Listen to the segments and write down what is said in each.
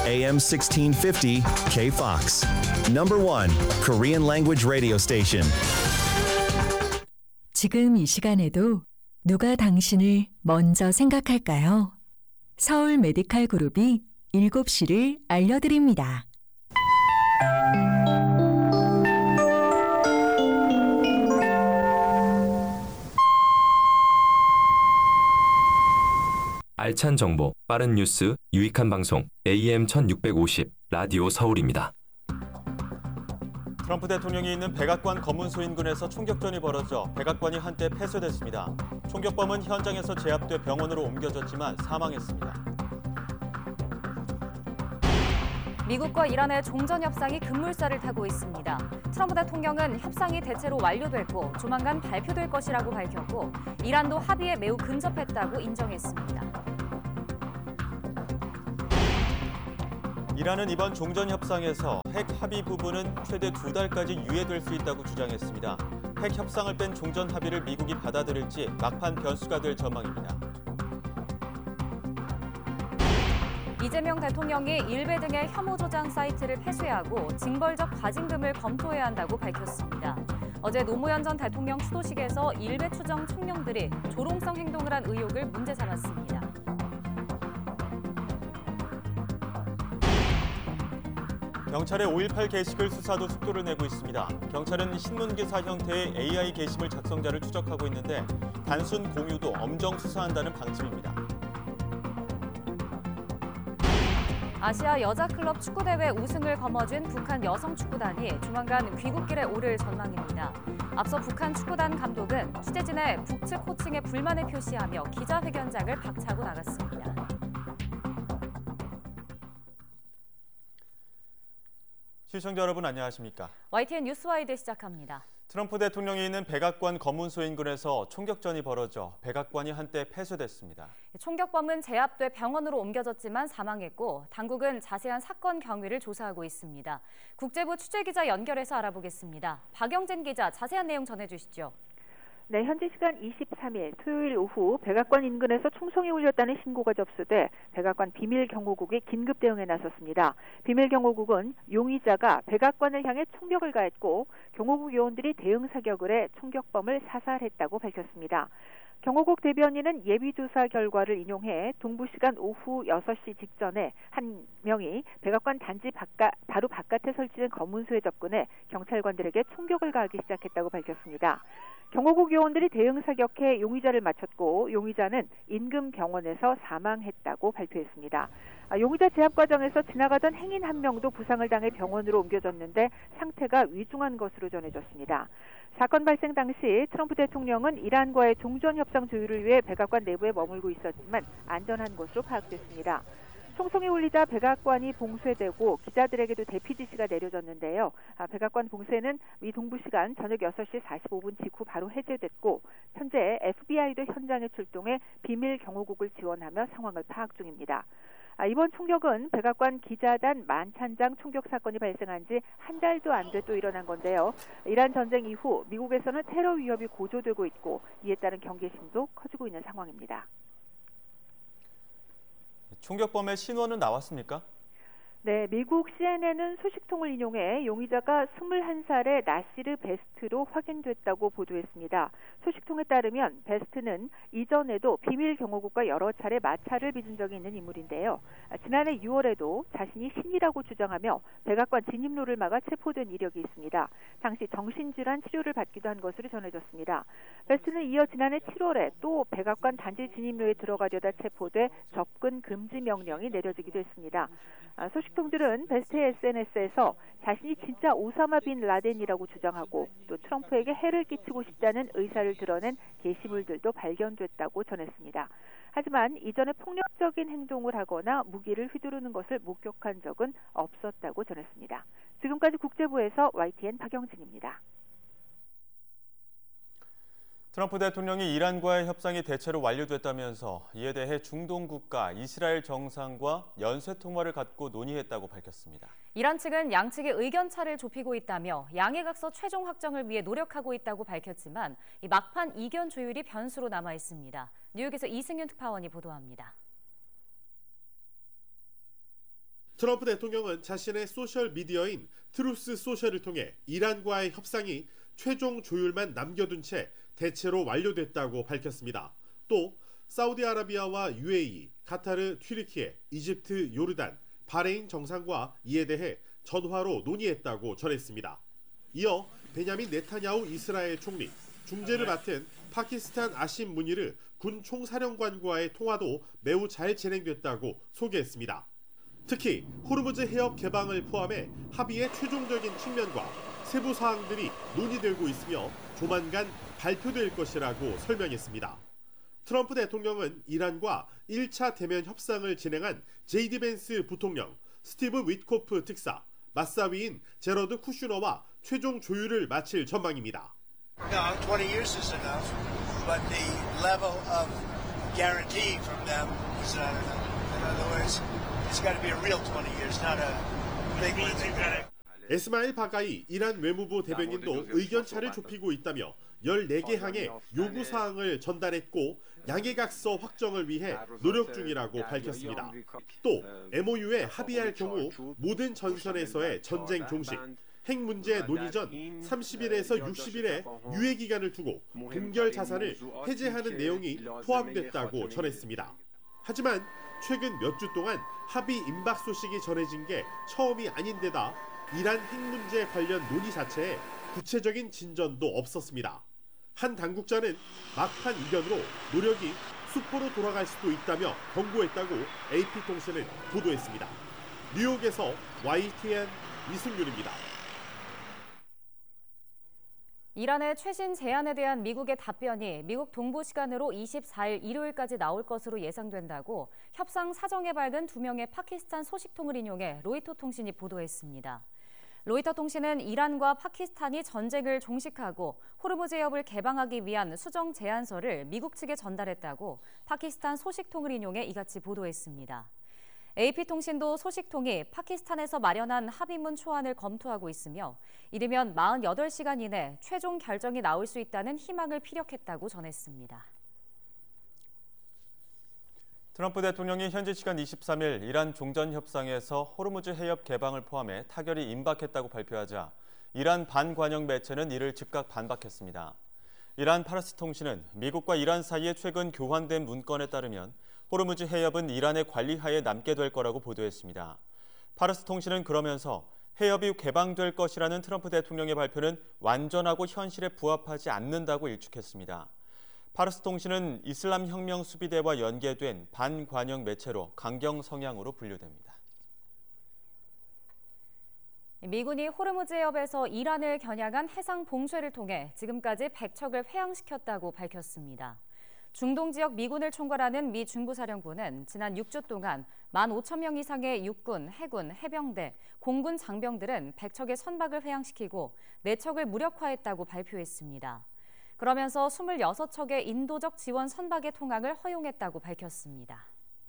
AM 1650 KFOX. Number 1 Korean language radio station. 지금 이 시간에도 누가 당신을 먼저 생각할까요? 서울 메디칼 그룹이 7시를 알려드립니다. 알찬 정보, 빠른 뉴스, 유익한 방송, AM 1650 라디오 서울입니다. 트럼프 대통령이 있는 백악관 검문소 인근에서 총격전이 벌어져 백악관이 한때 폐쇄됐습니다. 총격범은 현장에서 제압돼 병원으로 옮겨졌지만 사망했습니다. 미국과 이란의 종전 협상이 급물살을 타고 있습니다. 트럼프 대통령은 협상이 대체로 완료됐고 조만간 발표될 것이라고 밝혔고 이란도 합의에 매우 근접했다고 인정했습니다. 이란은 이번 종전 협상에서 핵 합의 부분은 최대 2달까지 유예될 수 있다고 주장했습니다. 핵 협상을 뺀 종전 합의를 미국이 받아들일지 막판 변수가 될 전망입니다. 이재명 대통령이 일베 등의 혐오 조장 사이트를 폐쇄하고 징벌적 과징금을 검토해야 한다고 밝혔습니다. 어제 노무현 전 대통령 추도식에서 일베 추정 청년들이 조롱성 행동을 한 의혹을 문제 삼았습니다. 경찰의 5.18 게시글 수사도 속도를 내고 있습니다. 경찰은 신문기사 형태의 AI 게시물 작성자를 추적하고 있는데 단순 공유도 엄정 수사한다는 방침입니다. 아시아 여자클럽 축구대회 우승을 거머쥔 북한 여성축구단이 조만간 귀국길에 오를 전망입니다. 앞서 북한 축구단 감독은 취재진의 북측 코칭에 불만을 표시하며 기자회견장을 박차고 나갔습니다. 시청자 여러분 안녕하십니까? YTN 뉴스와이드 시작합니다. 트럼프 대통령이 있는 백악관 검문소 인근에서 총격전이 벌어져 백악관이 한때 폐쇄됐습니다. 총격범은 제압돼 병원으로 옮겨졌지만 사망했고 당국은 자세한 사건 경위를 조사하고 있습니다. 국제부 취재기자 연결해서 알아보겠습니다. 박영진 기자 자세한 내용 전해주시죠. 네, 현지 시간 23일 토요일 오후 백악관 인근에서 총성이 울렸다는 신고가 접수돼 백악관 비밀경호국이 긴급 대응에 나섰습니다. 비밀경호국은 용의자가 백악관을 향해 총격을 가했고 경호국 요원들이 대응 사격을 해 총격범을 사살했다고 밝혔습니다. 경호국 대변인은 예비조사 결과를 인용해 동부시간 오후 6시 직전에 한 명이 백악관 단지 바로 바깥에 설치된 검문소에 접근해 경찰관들에게 총격을 가하기 시작했다고 밝혔습니다. 경호국 요원들이 대응 사격해 용의자를 맞췄고 용의자는 인근 병원에서 사망했다고 발표했습니다. 용의자 제압 과정에서 지나가던 행인 한 명도 부상을 당해 병원으로 옮겨졌는데 상태가 위중한 것으로 전해졌습니다. 사건 발생 당시 트럼프 대통령은 이란과의 종전 협상 조율을 위해 백악관 내부에 머물고 있었지만 안전한 것으로 파악됐습니다. 총성이 울리자 백악관이 봉쇄되고 기자들에게도 대피 지시가 내려졌는데요. 백악관 봉쇄는 미 동부시간 저녁 6시 45분 직후 바로 해제됐고 현재 FBI도 현장에 출동해 비밀 경호국을 지원하며 상황을 파악 중입니다. 이번 총격은 백악관 기자단 만찬장 총격 사건이 발생한 지 한 달도 안 돼 또 일어난 건데요. 이란 전쟁 이후 미국에서는 테러 위협이 고조되고 있고 이에 따른 경계심도 커지고 있는 상황입니다. 총격범의 신원은 나왔습니까? 네, 미국 CNN은 소식통을 인용해 용의자가 21살의 나시르 베스트로 확인됐다고 보도했습니다. 소식통에 따르면 베스트는 이전에도 비밀 경호국과 여러 차례 마찰을 빚은 적이 있는 인물인데요. 지난해 6월에도 자신이 신이라고 주장하며 백악관 진입로를 막아 체포된 이력이 있습니다. 당시 정신질환 치료를 받기도 한 것으로 전해졌습니다. 베스트는 이어 지난해 7월에 또 백악관 단지 진입로에 들어가려다 체포돼 접근 금지 명령이 내려지기도 했습니다. 소식통들은 베스트의 SNS에서 자신이 진짜 오사마 빈 라덴이라고 주장하고 또 트럼프에게 해를 끼치고 싶다는 의사를 드러낸 게시물들도 발견됐다고 전했습니다. 하지만 이전에 폭력적인 행동을 하거나 무기를 휘두르는 것을 목격한 적은 없었다고 전했습니다. 지금까지 국제부에서 YTN 박영진입니다. 트럼프 대통령이 이란과의 협상이 대체로 완료됐다면서 이에 대해 중동 국가 이스라엘 정상과 연쇄 통화를 갖고 논의했다고 밝혔습니다. 이란 측은 양측의 의견 차를 좁히고 있다며 양해각서 최종 확정을 위해 노력하고 있다고 밝혔지만 이 막판 이견 조율이 변수로 남아 있습니다. 뉴욕에서 이승윤 특파원이 보도합니다. 트럼프 대통령은 자신의 소셜미디어인 트루스 소셜을 통해 이란과의 협상이 최종 조율만 남겨둔 채 대체로 완료됐다고 밝혔습니다. 또 사우디아라비아와 UAE, 카타르, 튀르키예, 이집트, 요르단, 바레인 정상과 이에 대해 전화로 논의했다고 전했습니다. 이어 베냐민 네타냐후 이스라엘 총리, 중재를 맡은 파키스탄 아심 무니르 군 총사령관과의 통화도 매우 잘 진행됐다고 소개했습니다. 특히 호르무즈 해협 개방을 포함해 합의의 최종적인 측면과 세부 사항들이 논의되고 있으며 조만간 발표될 것이라고 설명했습니다. 트럼프 대통령은 이란과 1차 대면 협상을 진행한 제이디 벤스 부통령, 스티브 위트코프 특사, 맞사위인 제러드 쿠슈너와 최종 조율을 마칠 전망입니다. No, 20 years is enough, but the level of guarantee from them is not enough. In other words, it's got to be a real 20 years, not a big one. 에스마일 바가이 이란 외무부 대변인도 의견차를 좁히고 있다며 14개 항의 요구사항을 전달했고 양해각서 확정을 위해 노력 중이라고 밝혔습니다. 또 MOU에 합의할 경우 모든 전선에서의 전쟁 종식, 핵 문제 논의 전 30일에서 60일의 유예 기간을 두고 동결 자산을 해제하는 내용이 포함됐다고 전했습니다. 하지만 최근 몇 주 동안 합의 임박 소식이 전해진 게 처음이 아닌데다 이란 핵 문제 관련 논의 자체에 구체적인 진전도 없었습니다. 한 당국자는 막판 이견으로 노력이 수포로 돌아갈 수도 있다며 경고했다고 AP통신은 보도했습니다. 뉴욕에서 YTN 이승윤입니다. 이란의 최신 제안에 대한 미국의 답변이 미국 동부 시간으로 24일 일요일까지 나올 것으로 예상된다고 협상 사정에 밝은 2명의 파키스탄 소식통을 인용해 로이터 통신이 보도했습니다. 로이터 통신은 이란과 파키스탄이 전쟁을 종식하고 호르무즈 해협을 개방하기 위한 수정 제안서를 미국 측에 전달했다고 파키스탄 소식통을 인용해 이같이 보도했습니다. AP통신도 소식통이 파키스탄에서 마련한 합의문 초안을 검토하고 있으며 이르면 48시간 이내 최종 결정이 나올 수 있다는 희망을 피력했다고 전했습니다. 트럼프 대통령이 현지 시간 23일 이란 종전 협상에서 호르무즈 해협 개방을 포함해 타결이 임박했다고 발표하자 이란 반관영 매체는 이를 즉각 반박했습니다. 이란 파르스 통신은 미국과 이란 사이에 최근 교환된 문건에 따르면 호르무즈 해협은 이란의 관리하에 남게 될 거라고 보도했습니다. 파르스 통신은 그러면서 해협이 개방될 것이라는 트럼프 대통령의 발표는 완전하고 현실에 부합하지 않는다고 일축했습니다. 파르스 통신은 이슬람 혁명 수비대와 연계된 반관영 매체로 강경 성향으로 분류됩니다. 미군이 호르무즈 해협에서 이란을 겨냥한 해상 봉쇄를 통해 지금까지 100척을 회항시켰다고 밝혔습니다. 중동 지역 미군을 총괄하는 미 중부사령부는 지난 6주 동안 15,000명 이상의 육군, 해군, 해병대, 공군 장병들은 100척의 선박을 회항시키고 4척을 무력화했다고 발표했습니다. 그러면서 26척의 인도적 지원 선박의 통항을 허용했다고 밝혔습니다.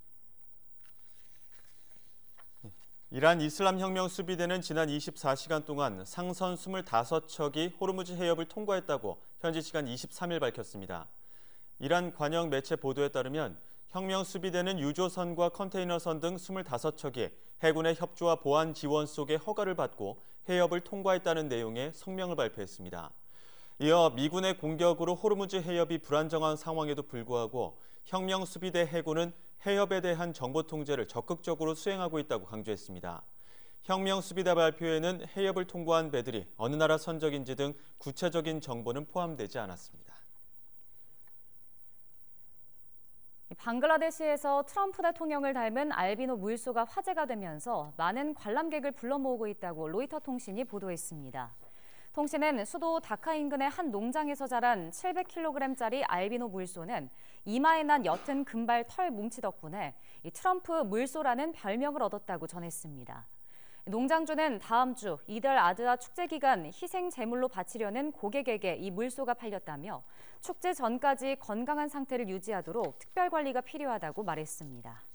이란 이슬람 혁명 수비대는 지난 24시간 동안 상선 25척이 호르무즈 해협을 통과했다고 현지 시간 23일 밝혔습니다. 이란 관영 매체 보도에 따르면 혁명 수비대는 유조선과 컨테이너선 등 25척이 해군의 협조와 보안 지원 속에 허가를 받고 해협을 통과했다는 내용의 성명을 발표했습니다. 이어 미군의 공격으로 호르무즈 해협이 불안정한 상황에도 불구하고 혁명 수비대 해군은 해협에 대한 정보 통제를 적극적으로 수행하고 있다고 강조했습니다. 혁명 수비대 발표에는 해협을 통과한 배들이 어느 나라 선적인지 등 구체적인 정보는 포함되지 않았습니다. 방글라데시에서 트럼프 대통령을 닮은 알비노 물소가 화제가 되면서 많은 관람객을 불러 모으고 있다고 로이터 통신이 보도했습니다. 통신은 수도 다카 인근의 한 농장에서 자란 700kg짜리 알비노 물소는 이마에 난 옅은 금발 털 뭉치 덕분에 트럼프 물소라는 별명을 얻었다고 전했습니다. 농장주는 다음 주 이들 아드아 축제 기간 희생 제물로 바치려는 고객에게 이 물소가 팔렸다며 축제 전까지 건강한 상태를 유지하도록 특별 관리가 필요하다고 말했습니다.